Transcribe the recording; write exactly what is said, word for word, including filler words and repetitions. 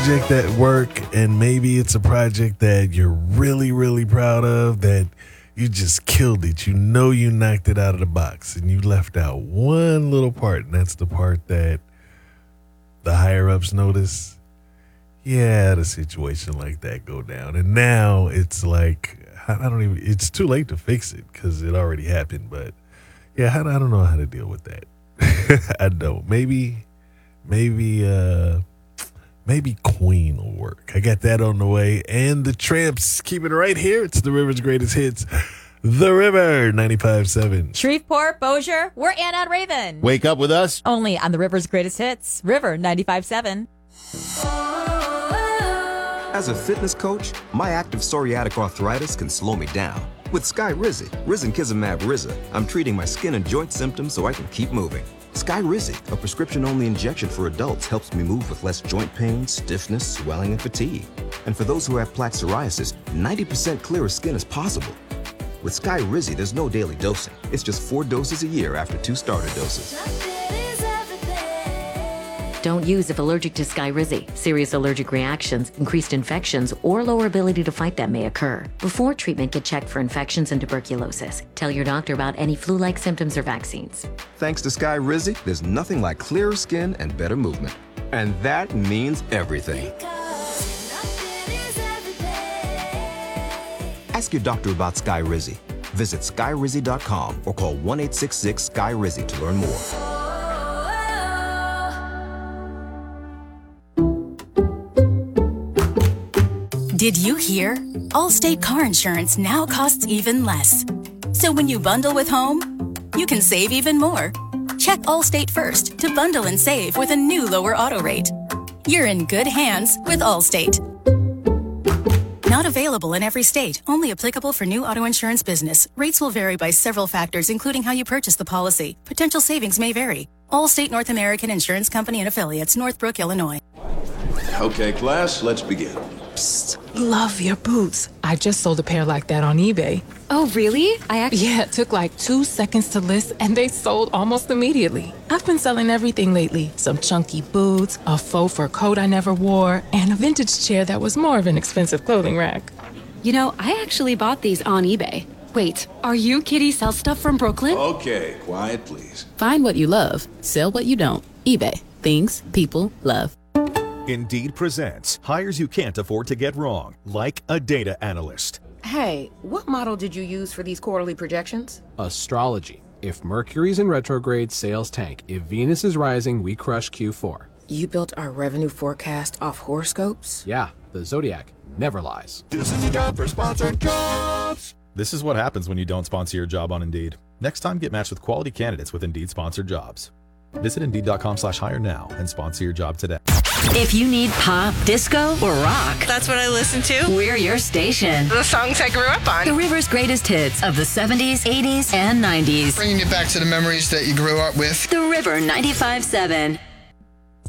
project at work, and maybe it's a project that you're really, really proud of, that you just killed it. You know you knocked it out of the box, and you left out one little part, and that's the part that the higher-ups notice. Yeah, the situation like that go down. And now it's like, I don't even, it's too late to fix it because it already happened. But yeah, I don't know how to deal with that. I don't. Maybe, maybe, uh, maybe Queen will work. I got that on the way. And the Tramps, keep it right here. It's the River's Greatest Hits. The River, ninety-five point seven. Shreveport, Bossier, we're Anna and Raven. Wake up with us. Only on the River's Greatest Hits. River, ninety-five point seven. As a fitness coach, my active psoriatic arthritis can slow me down. With Skyrizi, Risankizumab Riza, I'm treating my skin and joint symptoms so I can keep moving. Skyrizi, a prescription-only injection for adults, helps me move with less joint pain, stiffness, swelling, and fatigue. And for those who have plaque psoriasis, ninety percent clearer skin is possible. With Skyrizi, there's no daily dosing. It's just four doses a year after two starter doses. Don't use if allergic to Skyrizi. Serious allergic reactions, increased infections, or lower ability to fight them may occur. Before treatment, get checked for infections and tuberculosis. Tell your doctor about any flu-like symptoms or vaccines. Thanks to Skyrizi, there's nothing like clearer skin and better movement. And that means everything. Ask your doctor about Skyrizi. Visit skyrizi dot com or call one eight six six Skyrizi to learn more. Did you hear? Allstate car insurance now costs even less. So when you bundle with home, you can save even more. Check Allstate first to bundle and save with a new lower auto rate. You're in good hands with Allstate. Not available in every state. Only applicable for new auto insurance business. Rates will vary by several factors, including how you purchase the policy. Potential savings may vary. Allstate North American Insurance Company and Affiliates, Northbrook, Illinois. Okay, class, let's begin. Psst, love your boots. I just sold a pair like that on eBay. Oh, really? I actually... Yeah, it took like two seconds to list, and they sold almost immediately. I've been selling everything lately. Some chunky boots, a faux fur coat I never wore, and a vintage chair that was more of an expensive clothing rack. You know, I actually bought these on eBay. Wait, are you Kitty Sell Stuff from Brooklyn? Okay, quiet, please. Find what you love. Sell what you don't. eBay. Things people love. Indeed presents hires you can't afford to get wrong, like a data analyst. Hey, what model did you use for these quarterly projections? Astrology. If Mercury's in retrograde, sales tank. If Venus is rising, we crush Q four. You built our revenue forecast off horoscopes? Yeah, the Zodiac never lies. This is a job for sponsored jobs. This is what happens when you don't sponsor your job on Indeed. Next time, get matched with quality candidates with Indeed sponsored jobs. Visit Indeed.com slash hire now and sponsor your job today. If you need pop, disco, or rock, that's what I listen to. We're your station. The songs I grew up on. The River's greatest hits of the seventies, eighties, and nineties. Bringing it back to the memories that you grew up with. The River ninety-five point seven.